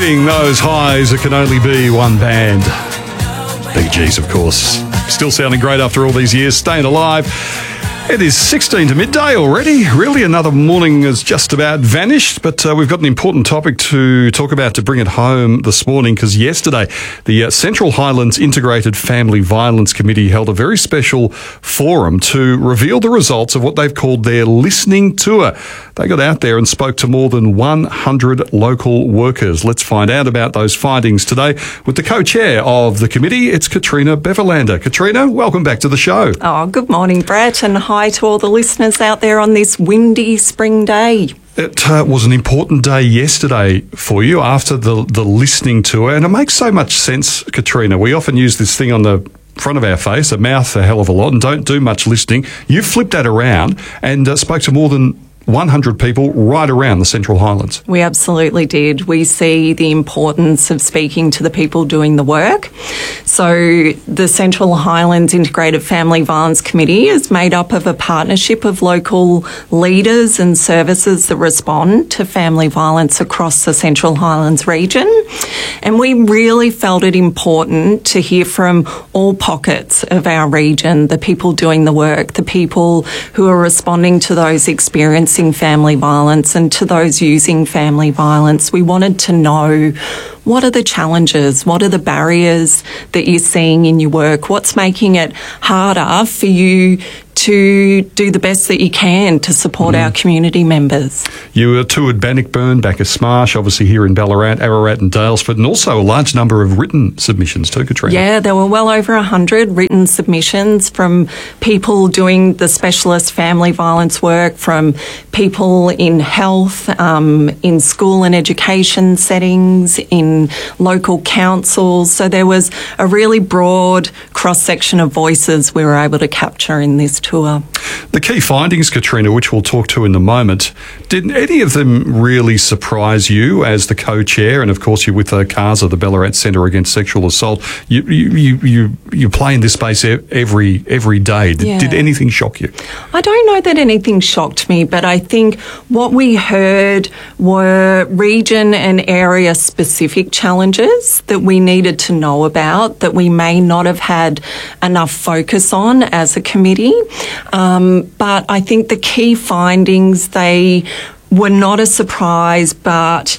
hitting those highs, it can only be one band. Bee Gees, of course. Still sounding great after all these years, staying alive. It is 16 to midday already. Really, another morning has just about vanished, but we've got an important topic to talk about to bring it home this morning, because yesterday the Central Highlands Integrated Family Violence Committee held a very special forum to reveal the results of what they've called their listening tour. They got out there and spoke to more than 100 local workers. Let's find out about those findings today with the co-chair of the committee. It's Katrina Beverlander. Katrina, welcome back to the show. Oh, good morning, Brett, and hi to all the listeners out there on this windy spring day. It was an important day yesterday for you after the listening tour, and it makes so much sense, Katrina. We often use this thing on the front of our face, a mouth a hell of a lot, and don't do much listening. You flipped that around and spoke to more than 100 people right around the Central Highlands. We absolutely did. We see the importance of speaking to the people doing the work. So the Central Highlands Integrated Family Violence Committee is made up of a partnership of local leaders and services that respond to family violence across the Central Highlands region. And we really felt it important to hear from all pockets of our region, the people doing the work, the people who are responding to those experiencing family violence and to those using family violence. We wanted to know, what are the challenges? What are the barriers that you're seeing in your work? What's making it harder for you to do the best that you can to support our community members? You toured Bannockburn, Bacchus Marsh, obviously here in Ballarat, Ararat and Daylesford, and also a large number of written submissions too, Katrina. Yeah, there were well over 100 written submissions from people doing the specialist family violence work, from people in health, in school and education settings, in local councils. So there was a really broad cross-section of voices we were able to capture in this tour. The key findings, Katrina, which we'll talk to in a moment, did any of them really surprise you as the co-chair? And of course, you're with CASA, the Ballarat Centre Against Sexual Assault. You play in this space every day. Did anything shock you? I don't know that anything shocked me, but I think what we heard were region and area specific challenges that we needed to know about, that we may not have had enough focus on as a committee. But I think the key findings, they were not a surprise, but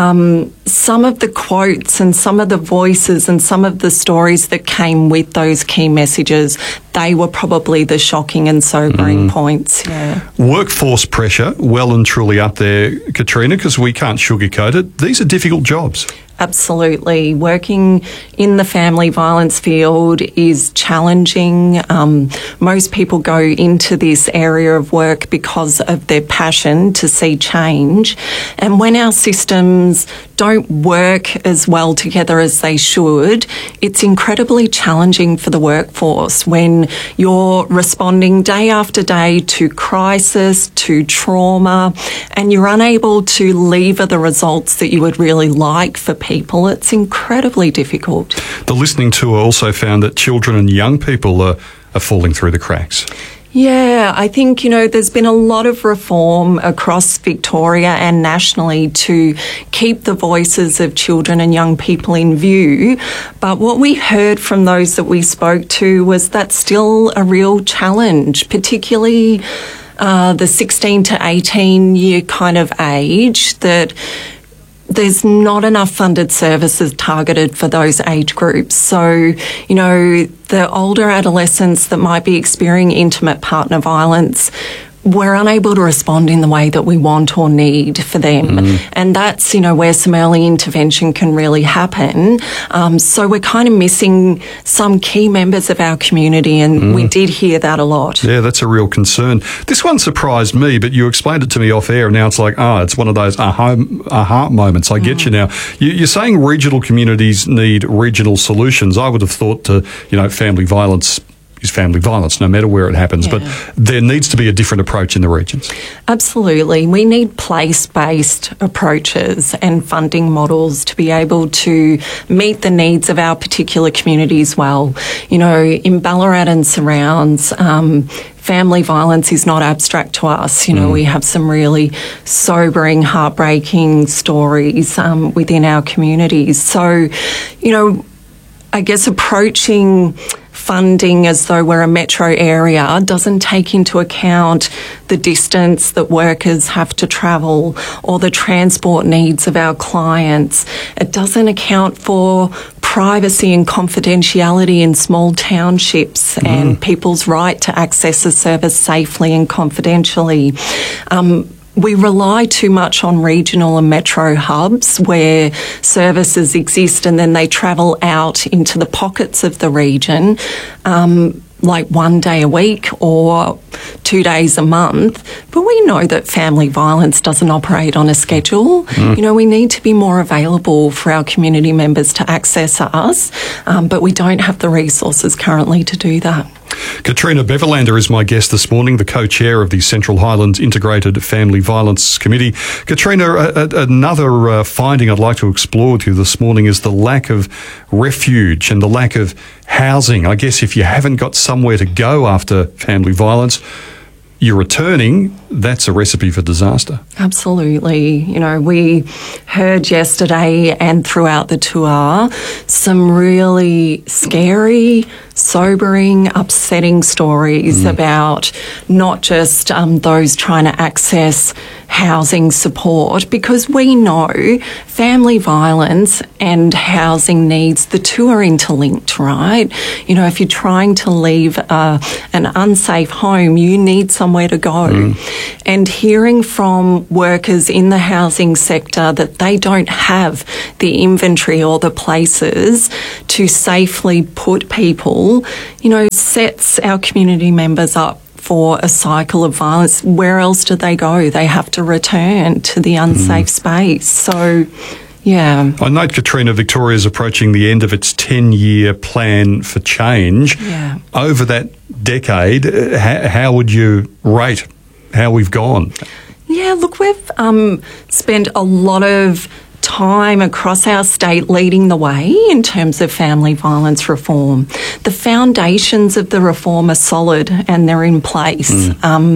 some of the quotes and some of the voices and some of the stories that came with those key messages, they were probably the shocking and sobering points. Yeah. Workforce pressure, well and truly up there, Katrina, because we can't sugarcoat it. These are difficult jobs. Absolutely. Working in the family violence field is challenging. Most people go into this area of work because of their passion to see change. And when our systems don't work as well together as they should, it's incredibly challenging for the workforce when you're responding day after day to crisis, to trauma, and you're unable to lever the results that you would really like for people. It's incredibly difficult. The listening tour also found that children and young people are falling through the cracks. Yeah, I think, there's been a lot of reform across Victoria and nationally to keep the voices of children and young people in view. But what we heard from those that we spoke to was that's still a real challenge, particularly the 16 to 18 year kind of age, that there's not enough funded services targeted for those age groups. So, the older adolescents that might be experiencing intimate partner violence, we're unable to respond in the way that we want or need for them. And that's, where some early intervention can really happen. So we're kind of missing some key members of our community, and we did hear that a lot. Yeah, that's a real concern. This one surprised me, but you explained it to me off air, and now it's like, it's one of those aha moments. I get you now. You're saying regional communities need regional solutions. I would have thought family violence is family violence, no matter where it happens. Yeah. But there needs to be a different approach in the regions. Absolutely. We need place-based approaches and funding models to be able to meet the needs of our particular communities well. In Ballarat and surrounds, family violence is not abstract to us. You know, we have some really sobering, heartbreaking stories within our communities. So, you know, I guess approaching funding as though we're a metro area doesn't take into account the distance that workers have to travel or the transport needs of our clients. It doesn't account for privacy and confidentiality in small townships and people's right to access a service safely and confidentially. We rely too much on regional and metro hubs where services exist and then they travel out into the pockets of the region, like 1 day a week or 2 days a month. But we know that family violence doesn't operate on a schedule. You know, we need to be more available for our community members to access us, but we don't have the resources currently to do that. Katrina Beverlander is my guest this morning, the co-chair of the Central Highlands Integrated Family Violence Committee. Katrina, another finding I'd like to explore with you this morning is the lack of refuge and the lack of housing. I guess if you haven't got somewhere to go after family violence, you're returning, that's a recipe for disaster. Absolutely. You know, we heard yesterday and throughout the tour some really scary, sobering, upsetting stories about not just those trying to access housing support, because we know family violence and housing needs, the two are interlinked, right? You know, if you're trying to leave an unsafe home, you need somewhere to go. And hearing from workers in the housing sector that they don't have the inventory or the places to safely put people, you know, sets our community members up for a cycle of violence. Where else do they go? They have to return to the unsafe space. So, yeah. I note, Katrina, Victoria's approaching the end of its 10-year plan for change. Yeah. Over that decade, how would you rate how we've gone? Yeah, look, we've spent a lot of time across our state leading the way in terms of family violence reform. The foundations of the reform are solid and they're in place.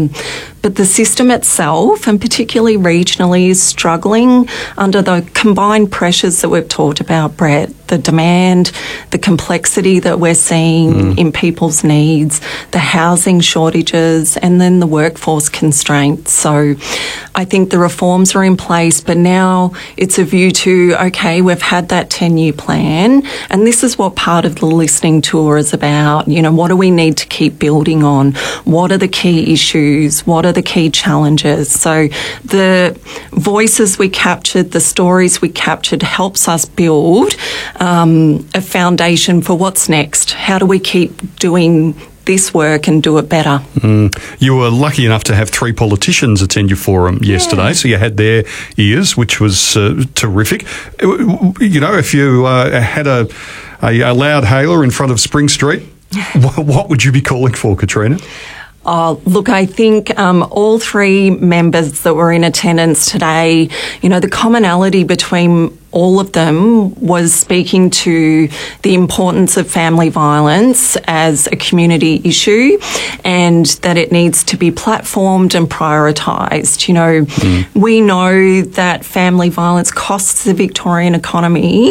But the system itself, and particularly regionally, is struggling under the combined pressures that we've talked about, Brett. The demand, the complexity that we're seeing in people's needs, the housing shortages, and then the workforce constraints. So I think the reforms are in place, but now it's a view to, okay, we've had that 10-year plan, and this is what part of the listening tour is about. You know, what do we need to keep building on? What are the key issues? What are the key challenges? So the voices we captured, the stories we captured helps us build a foundation for what's next. How do we keep doing this work and do it better? You were lucky enough to have 3 politicians attend your forum yesterday, so you had their ears, which was terrific. You know, if you had a loud hailer in front of Spring Street, what would you be calling for, Katrina? Look, I think all 3 members that were in attendance today, you know, the commonality between all of them was speaking to the importance of family violence as a community issue and that it needs to be platformed and prioritised. You know, we know that family violence costs the Victorian economy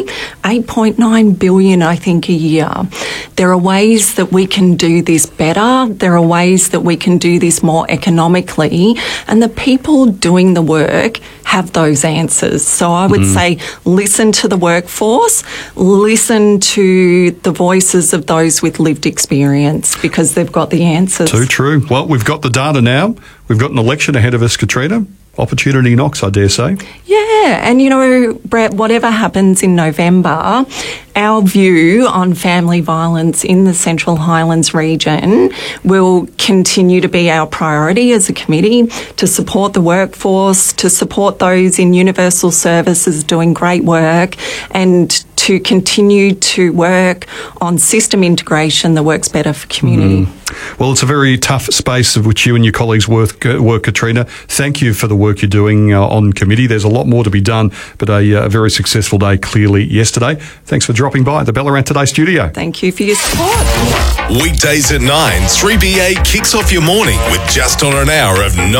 $8.9 billion, I think, a year. There are ways that we can do this better. There are ways that we can do this more economically, and the people doing the work have those answers. So I would say listen to the workforce, listen to the voices of those with lived experience, because they've got the answers. Too true. Well, we've got the data now. We've got an election ahead of us, Katrina. Opportunity knocks, I dare say. Yeah, and you know, Brett, whatever happens in November, our view on family violence in the Central Highlands region will continue to be our priority as a committee, to support the workforce, to support those in universal services doing great work, and to continue to work on system integration that works better for community. Well, it's a very tough space of which you and your colleagues work, Katrina. Thank you for the work you're doing on committee. There's a lot more to be done, but a very successful day clearly yesterday. Thanks for dropping by the Ballarat Today studio. Thank you for your support. Weekdays at 9, 3BA kicks off your morning with just on an hour of